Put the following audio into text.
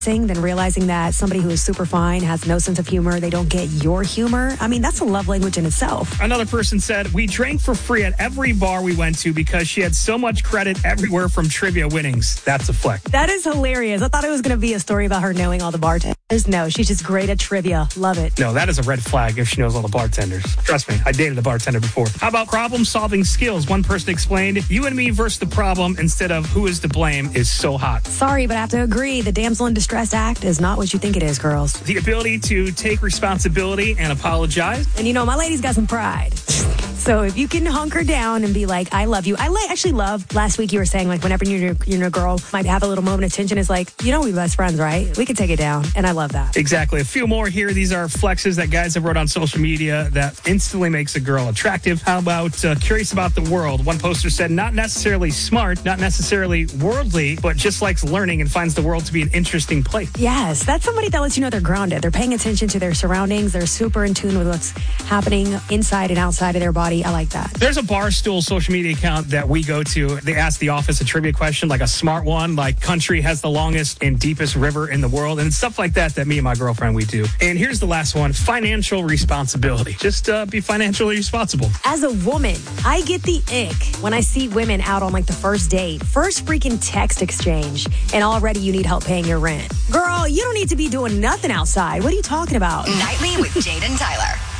than realizing that somebody who is super fine has no sense of humor. They don't get your humor. I mean, that's a love language in itself. Another person said, we drank for free at every bar we went to because she had so much credit everywhere from trivia winnings. That's a flex. That is hilarious. I thought it was going to be a story about her knowing all the bartenders. No, she's just great at trivia. Love it. No, that is a red flag if she knows all the bartenders. Trust me, I dated a bartender before. How about problem-solving skills? One person explained, you and me versus the problem instead of who is to blame is so hot. Sorry, but I have to agree. The damsel in distress act is not what you think it is, girls. The ability to take responsibility and apologize. And you know, my lady's got some pride. So if you can hunker down and be like, I love you. I actually love, last week you were saying, like, whenever your girl might have a little moment of tension, it's like, you know, we're best friends, right? We can take it down. And I love that. Exactly. A few more here. These are flexes that guys have wrote on social media that instantly makes a girl attractive. How about curious about the world? One poster said, not necessarily smart, not necessarily worldly, but just likes learning and finds the world to be an interesting place. Yes, that's somebody that lets you know they're grounded. They're paying attention to their surroundings. They're super in tune with what's happening inside and outside of their body. I like that. There's a Barstool social media account that we go to. They ask the office a trivia question, like a smart one, like country has the longest and deepest river in the world, and stuff like that me and my girlfriend, we do. And here's the last one, financial responsibility. Just be financially responsible. As a woman, I get the ick when I see women out on like the first date, first freaking text exchange, and already you need help paying your rent. Girl, you don't need to be doing nothing outside. What are you talking about? Nightly with Jade and Tyler.